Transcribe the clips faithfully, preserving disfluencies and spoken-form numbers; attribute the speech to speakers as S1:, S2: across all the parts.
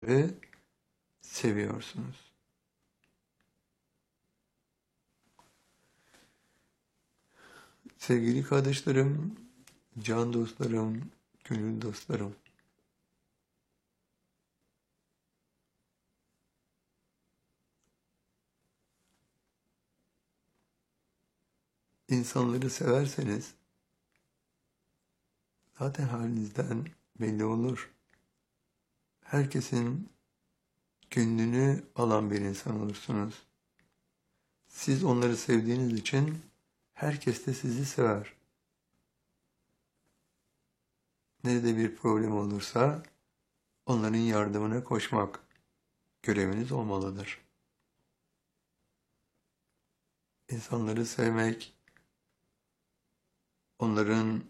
S1: ve seviyorsunuz. Sevgili kardeşlerim, can dostlarım, gönül dostlarım, insanları severseniz zaten halinizden belli olur. Herkesin gönlünü alan bir insan olursunuz. Siz onları sevdiğiniz için herkes de sizi sever. Nerede bir problem olursa onların yardımına koşmak göreviniz olmalıdır. İnsanları sevmek, onların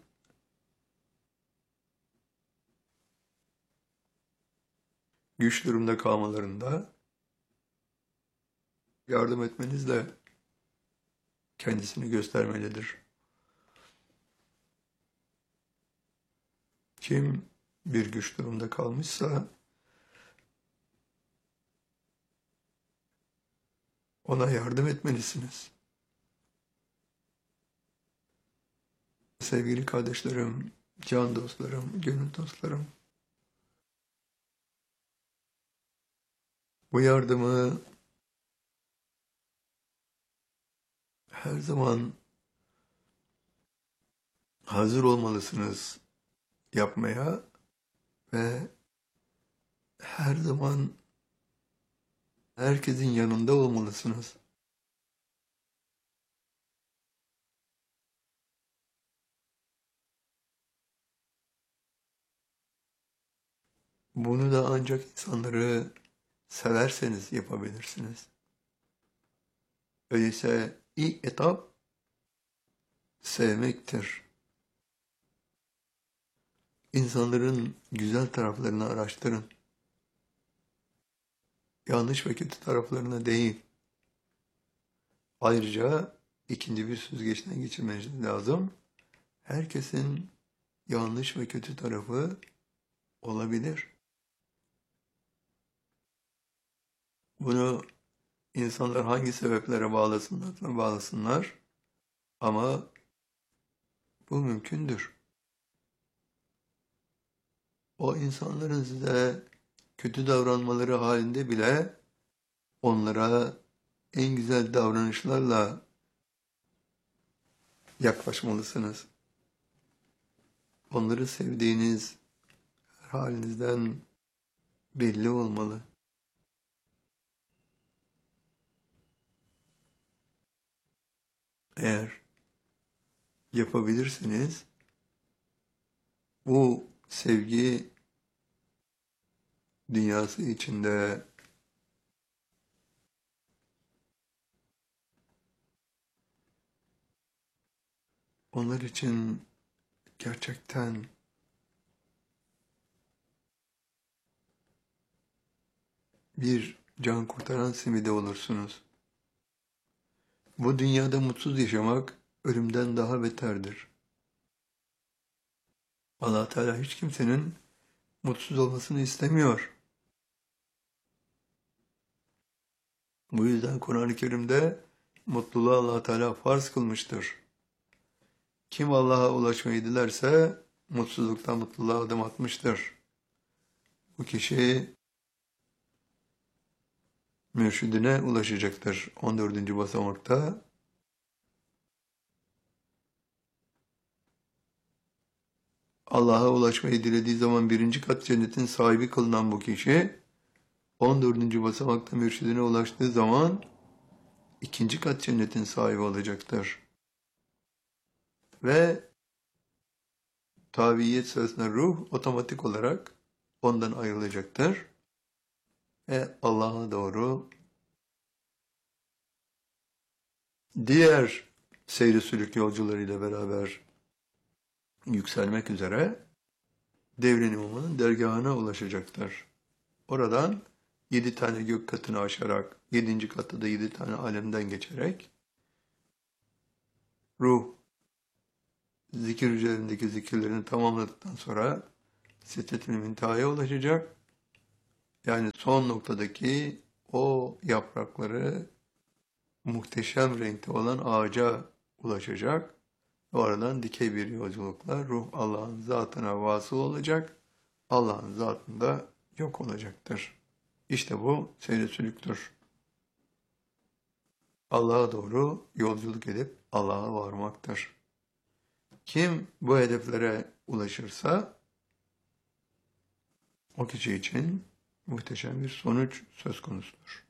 S1: güç durumda kalmalarında yardım etmenizle kendisini göstermelidir. Kim bir güç durumda kalmışsa ona yardım etmelisiniz. Sevgili kardeşlerim, can dostlarım, gönül dostlarım, bu yardımı her zaman hazır olmalısınız yapmaya ve her zaman herkesin yanında olmalısınız. Bunu da ancak insanları severseniz yapabilirsiniz. Öyleyse ilk etap sevmektir. İnsanların güzel taraflarını araştırın. Yanlış ve kötü taraflarına değil. Ayrıca ikinci bir süzgeçten geçirmeniz lazım. Herkesin yanlış ve kötü tarafı olabilir. Bunu insanlar hangi sebeplere bağlasınlar, bağlasınlar ama bu mümkündür. O insanların size kötü davranmaları halinde bile onlara en güzel davranışlarla yaklaşmalısınız. Onları sevdiğiniz halinizden belli olmalı. Eğer yapabilirsiniz, bu sevgi dünyası içinde onlar için gerçekten bir can kurtaran simidi olursunuz. Bu dünyada mutsuz yaşamak ölümden daha beterdir. Allah Teala hiç kimsenin mutsuz olmasını istemiyor. Bu yüzden Kur'an-ı Kerim'de mutluluğu Allah Teala farz kılmıştır. Kim Allah'a ulaşmayı dilerse mutsuzluktan mutluluğa adım atmıştır. Bu kişi mürşidine ulaşacaktır. on dördüncü basamakta Allah'a ulaşmayı dilediği zaman birinci kat cennetin sahibi kılınan bu kişi on dördüncü basamakta mürşidine ulaştığı zaman ikinci kat cennetin sahibi olacaktır. Ve tabiiyet sırasında ruh otomatik olarak ondan ayrılacaktır. Ve Allah'a doğru diğer seyri sülük yolcularıyla beraber yükselmek üzere Devrin İmamı'nın dergahına ulaşacaktır. Oradan yedi tane gök katını aşarak, yedinci katta da yedi tane alemden geçerek ruh zikir üzerindeki zikirlerini tamamladıktan sonra Sidret-i Münteha'ya ulaşacak Yani son noktadaki o yaprakları muhteşem renkte olan ağaca ulaşacak. Oradan dikey bir yolculukla ruh Allah'ın zatına vasıl olacak. Allah'ın zatında yok olacaktır. İşte bu seyri sülüktür. Allah'a doğru yolculuk edip Allah'a varmaktır. Kim bu hedeflere ulaşırsa o kişi için muhteşem bir sonuç söz konusudur.